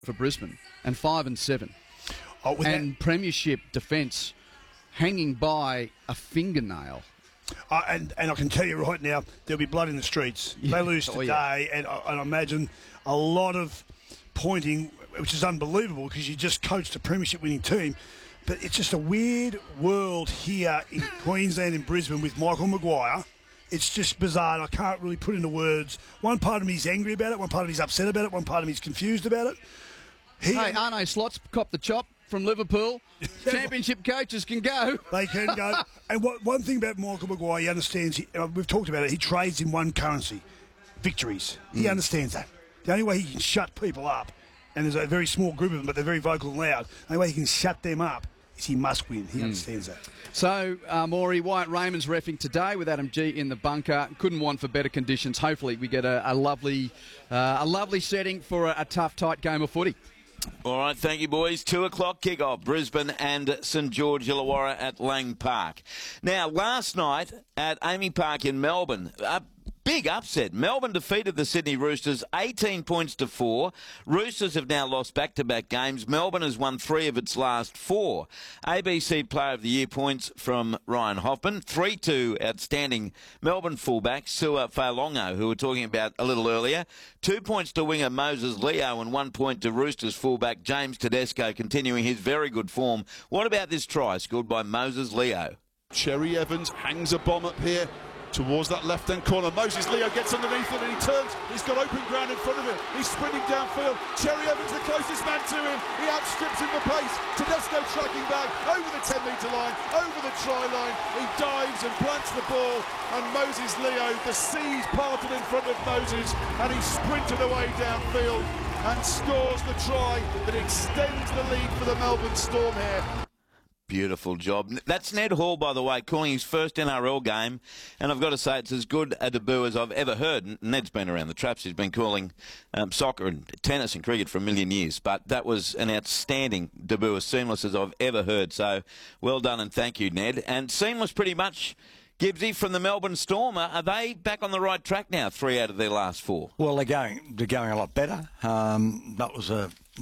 for Brisbane and 5-7. Oh, and premiership defence hanging by a fingernail. And I can tell you right now, there'll be blood in the streets. Yeah. They lose today, and I imagine a lot of pointing, which is unbelievable because you just coached a premiership-winning team. But it's just a weird world here in Queensland and Brisbane with Michael Maguire. It's just bizarre. And I can't really put into words. One part of me is angry about it, one part of me is upset about it, one part of me is confused about it. Hey, Arno Slots copped the chop from Liverpool. Championship coaches can go. They can go. And one thing about Michael Maguire, he understands, we've talked about it, he trades in one currency, victories. He understands that. The only way he can shut people up, and there's a very small group of them, but they're very vocal and loud, the only way he can shut them up is he must win. He understands that. So, Maury, Wyatt Raymond's reffing today with Adam G in the bunker. Couldn't want for better conditions. Hopefully we get a lovely setting for a tough, tight game of footy. All right, thank you, boys. 2 o'clock kickoff, Brisbane and St George Illawarra at Lang Park. Now, last night at Amy Park in Melbourne, a big upset. Melbourne defeated the Sydney Roosters 18 points to 4. Roosters have now lost back-to-back games. Melbourne has won 3 of its last 4. ABC Player of the Year points from Ryan Hoffman. 3 to outstanding Melbourne fullback Sua Failongo, who we were talking about a little earlier. 2 points to winger Moses Leo and 1 point to Roosters fullback James Tedesco, continuing his very good form. What about this try scored by Moses Leo? Cherry Evans hangs a bomb up here towards that left-hand corner. Moses Leo gets underneath it and he turns. He's got open ground in front of him. He's sprinting downfield. Cherry Evans, the closest man to him. He outstrips him for pace. Tedesco tracking back over the 10-metre line, over the try line. He dives and plants the ball, and Moses Leo, the seas parted in front of Moses, and he sprinted away downfield and scores the try that extends the lead for the Melbourne Storm here. Beautiful job. That's Ned Hall, by the way, calling his first NRL game, and I've got to say it's as good a debut as I've ever heard. Ned's been around the traps. He's been calling soccer and tennis and cricket for a million years, but that was an outstanding debut, as seamless as I've ever heard. So well done and thank you, Ned. And seamless pretty much, Gibbsy, from the Melbourne Storm. Are they back on the right track now, 3 out of their last 4? Well, they're going a lot better. That was a